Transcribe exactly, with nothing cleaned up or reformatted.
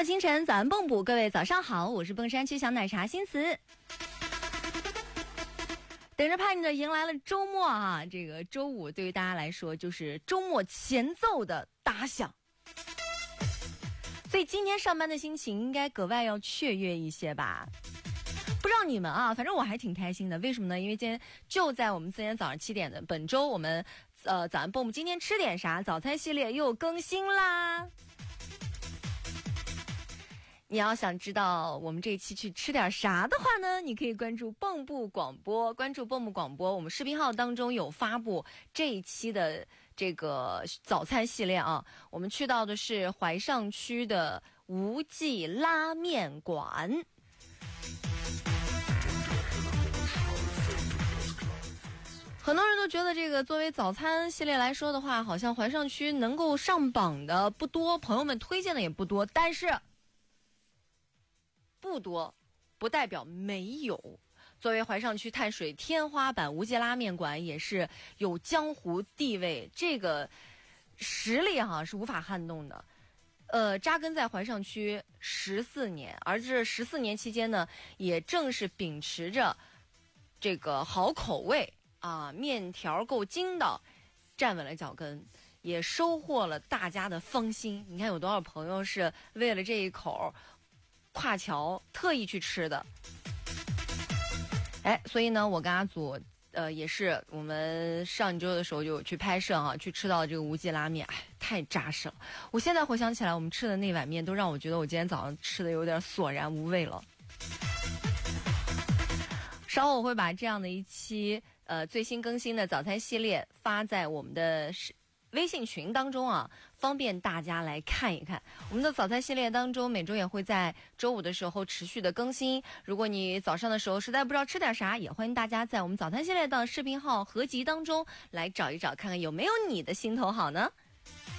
乐清晨，早安蹦补，各位早上好，我是蹦山区小奶茶新词。等着盼着迎来了周末啊，这个周五对于大家来说就是周末前奏的打响，所以今天上班的心情应该格外要雀跃一些吧。不知道你们啊，反正我还挺开心的。为什么呢？因为今天就在我们今天早上七点的本周我们呃早安蹦蹦今天吃点啥早餐系列又更新啦。你要想知道我们这一期去吃点啥的话呢，你可以关注蹦布广播，关注蹦布广播，我们视频号当中有发布这一期的这个早餐系列啊。我们去到的是淮上区的无忌拉面馆。很多人都觉得这个作为早餐系列来说的话，好像淮上区能够上榜的不多，朋友们推荐的也不多，但是不多不代表没有。作为淮上区碳水天花板，无忌拉面馆也是有江湖地位，这个实力哈、啊、是无法撼动的。呃，扎根在淮上区十四年，而这十四年期间呢，也正是秉持着这个好口味啊，面条够筋道，站稳了脚跟，也收获了大家的芳心。你看有多少朋友是为了这一口跨桥特意去吃的。哎，所以呢我跟阿祖呃也是我们上一周的时候就去拍摄啊，去吃到这个无忌拉面，哎，太扎实了。我现在回想起来我们吃的那碗面都让我觉得我今天早上吃的有点索然无味了。稍后我会把这样的一期呃最新更新的早餐系列发在我们的微信群当中啊，方便大家来看一看。我们的早餐系列当中每周也会在周五的时候持续的更新，如果你早上的时候实在不知道吃点啥，也欢迎大家在我们早餐系列的视频号合集当中来找一找，看看有没有你的心头好呢。